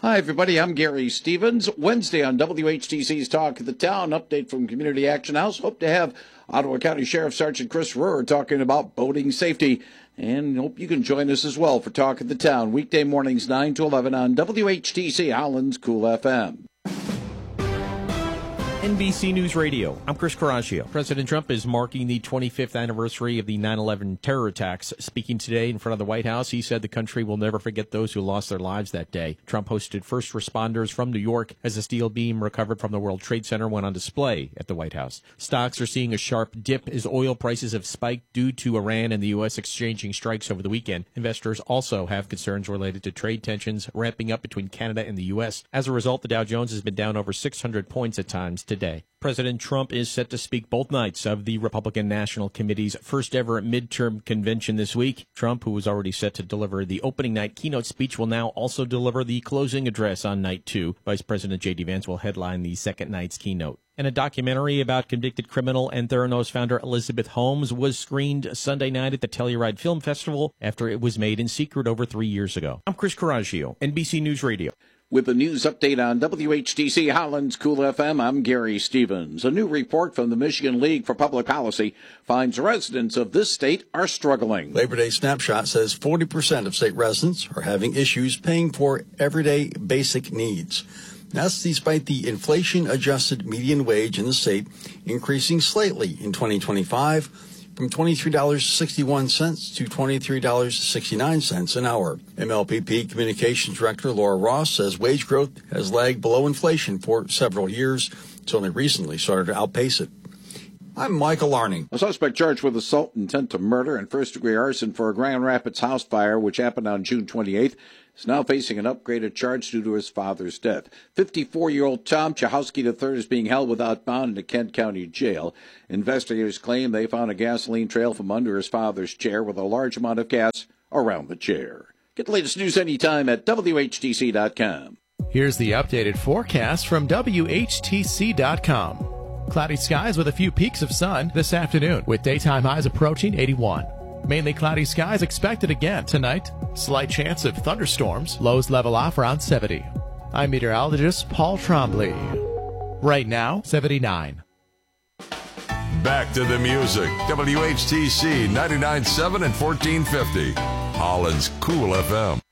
Hi, everybody. I'm Gary Stevens. Wednesday on WHTC's Talk of the Town, update from Community Action House. Hope to have Ottawa County Sheriff Sergeant Chris Rohrer talking about boating safety. And hope you can join us as well for Talk of the Town, weekday mornings 9 to 11 on WHTC Holland's Cool FM. NBC News Radio. I'm Chris Coraggio. President Trump is marking the 25th anniversary of the 9/11 terror attacks. Speaking today in front of the White House, he said the country will never forget those who lost their lives that day. Trump hosted first responders from New York as a steel beam recovered from the World Trade Center went on display at the White House. Stocks are seeing a sharp dip as oil prices have spiked due to Iran and the U.S. exchanging strikes over the weekend. Investors also have concerns related to trade tensions ramping up between Canada and the U.S. As a result, the Dow Jones has been down over 600 points at times today. President Trump is set to speak both nights of the Republican National Committee's first ever midterm convention this week. Trump, who was already set to deliver the opening night keynote speech, will now also deliver the closing address on night two. Vice President J.D. Vance will headline the second night's keynote. And a documentary about convicted criminal and Theranos founder Elizabeth Holmes was screened Sunday night at the Telluride Film Festival after it was made in secret over 3 years ago. I'm Chris Coraggio, NBC News Radio. With a news update on WHTC Holland's Cool FM, I'm Gary Stevens. A new report from the Michigan League for Public Policy finds residents of this state are struggling. Labor Day Snapshot says 40% of state residents are having issues paying for everyday basic needs. That's despite the inflation-adjusted median wage in the state increasing slightly in 2025 from $23.61 to $23.69 an hour. MLPP Communications Director Laura Ross says wage growth has lagged below inflation for several years. It's only recently started to outpace it. I'm Michael Larning. A suspect charged with assault, intent to murder, and first-degree arson for a Grand Rapids house fire, which happened on June 28th, is now facing an upgraded charge due to his father's death. 54-year-old Tom Chahowski III is being held without bond in a Kent County jail. Investigators claim they found a gasoline trail from under his father's chair with a large amount of gas around the chair. Get the latest news anytime at WHTC.com. Here's the updated forecast from WHTC.com. Cloudy skies with a few peaks of sun this afternoon, with daytime highs approaching 81. Mainly cloudy skies expected again tonight. Slight chance of thunderstorms. Lows level off around 70. I'm meteorologist Paul Trombley. Right now, 79. Back to the music. WHTC 99.7 and 1450. Holland's Cool FM.